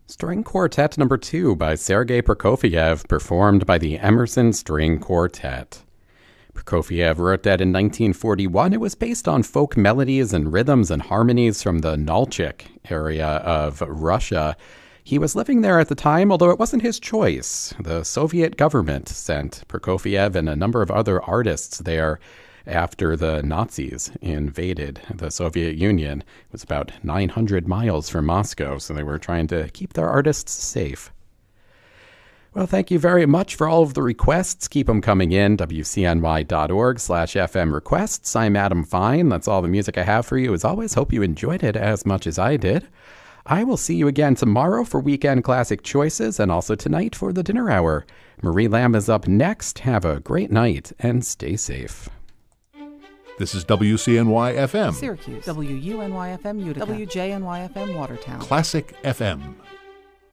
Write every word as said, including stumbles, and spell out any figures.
String Quartet Number two by Sergei Prokofiev, performed by the Emerson String Quartet. Prokofiev wrote that in nineteen forty-one. It was based on folk melodies and rhythms and harmonies from the Nalchik area of Russia. He was living there at the time, although it wasn't his choice. The Soviet government sent Prokofiev and a number of other artists there after the Nazis invaded the Soviet Union. It was about nine hundred miles from Moscow, so they were trying to keep their artists safe. Well, thank you very much for all of the requests. Keep them coming in, W C N Y dot org slash F M requests. I'm Adam Fine. That's all the music I have for you. As always, hope you enjoyed it as much as I did. I will see you again tomorrow for Weekend Classic Choices, and also tonight for the dinner hour. Marie Lamb is up next. Have a great night, and stay safe. This is W C N Y F M. Syracuse. W U N Y F M Utica. W J N Y F M Watertown. Classic F M.